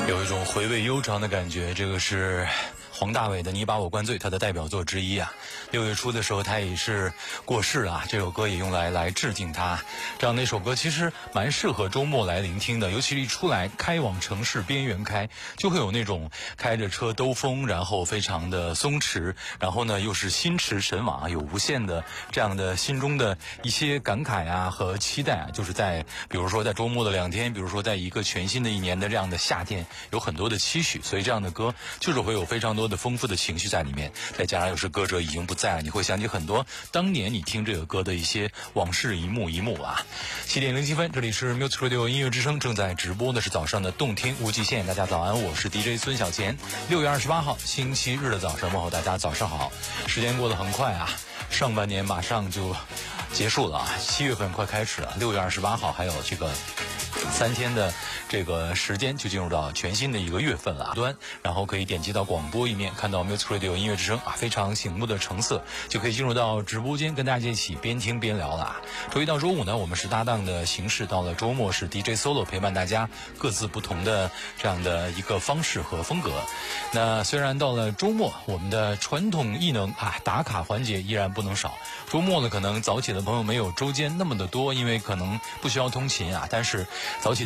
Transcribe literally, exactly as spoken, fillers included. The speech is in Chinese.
有一种回味悠长的感觉。这个是黄大炜的《你把我灌醉》，他的代表作之一啊。六月初的时候他也是过世了啊，这首歌也用来来致敬他。这样的一首歌其实蛮适合周末来聆听的，尤其是一出来开往城市边缘开，就会有那种开着车兜风，然后非常的松弛，然后呢又是心驰神往，有无限的这样的心中的一些感慨啊和期待啊，就是在比如说在周末的两天，比如说在一个全新的一年的这样的夏天，有很多的期许，所以这样的歌就是会有非常多的丰富的情绪在里面。再加上有时歌者已经不在了，你会想起很多当年你听这个歌的一些往事一幕一幕啊。七点零七分，这里是 Music Radio 音乐之声，正在直播的是早上的动听无极限。大家早安，我是 D J 孙小贤。六月二十八号星期日的早上，问候大家早上好。时间过得很快啊，上半年马上就结束了啊，七月份快开始了，六月二十八号还有这个三天的这个时间就进入到全新的一个月份了端，然后可以点击到广播一面，看到 Music Radio 音乐之声啊，非常醒目的橙色，就可以进入到直播间跟大家一起边听边聊了啊。周一到周五呢，我们是搭档的形式，到了周末是 D J Solo 陪伴大家各自不同的这样的一个方式和风格。那虽然到了周末，我们的传统艺能啊打卡环节依然不能少。周末呢，可能早起的朋友没有周间那么的多，因为可能不需要通勤啊，但是早起